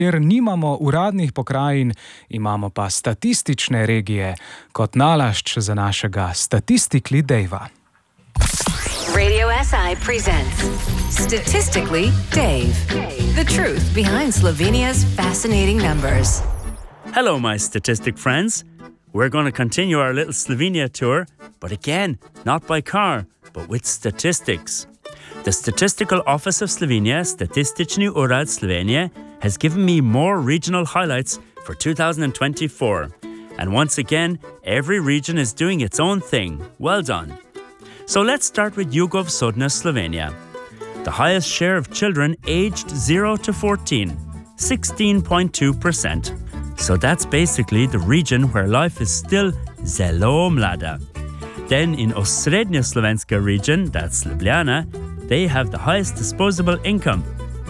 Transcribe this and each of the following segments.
Ker nimamo uradnih pokrajin, imamo pa statistične regije, kot nalašč za našega statistikli Dejva. Radio SI presents Statistically Dave. The truth behind Slovenia's fascinating numbers. Hello, my statistic friends. We're going to continue our little Slovenia tour, but again, not by car, but with statistics. The Statistical Office of Slovenia, Statistični urad Slovenije, has given me more regional highlights for 2024. And once again, every region is doing its own thing. Well done. So let's start with Jugovzhodna Slovenia. The highest share of children aged 0 to 14, 16.2%. So that's basically the region where life is still zelo mlada. Then in Osrednja Slovenska region, that's Ljubljana, they have the highest disposable income,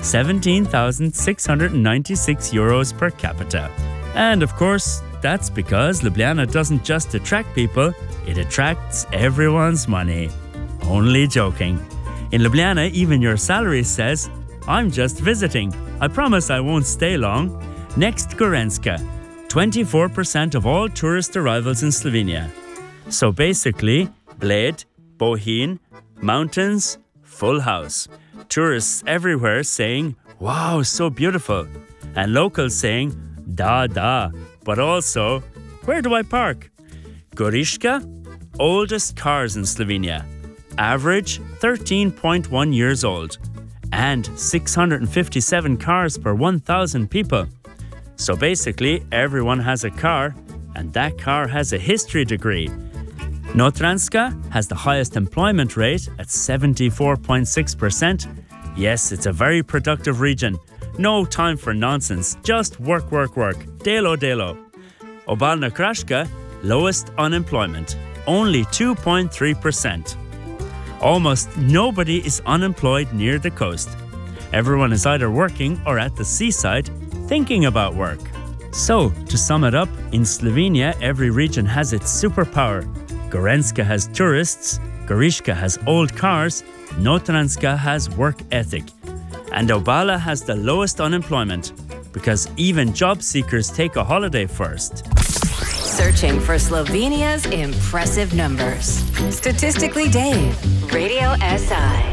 17,696 euros per capita. And of course, that's because Ljubljana doesn't just attract people, it attracts everyone's money. Only joking. In Ljubljana, even your salary says, I'm just visiting. I promise I won't stay long. Next, Gorenjska, 24% of all tourist arrivals in Slovenia. So basically, Bled, Bohinj, mountains, full house. Tourists everywhere saying, wow, so beautiful. And locals saying, da, but also, where do I park? Goriška, oldest cars in Slovenia. Average 13.1 years old. And 657 cars per 1,000 people. So basically, everyone has a car, and that car has a history degree. Notranjska has the highest employment rate at 74.6%. Yes, it's a very productive region. No time for nonsense, just work. Delo. Obalna Kraška, lowest unemployment, only 2.3%. Almost nobody is unemployed near the coast. Everyone is either working or at the seaside, thinking about work. So, to sum it up, in Slovenia, every region has its superpower. Gorenjska has tourists, Goriška has old cars, Notranjska has work ethic. And Obala has the lowest unemployment, because even job seekers take a holiday first. Searching for Slovenia's impressive numbers. Statistically Dave, Radio SI.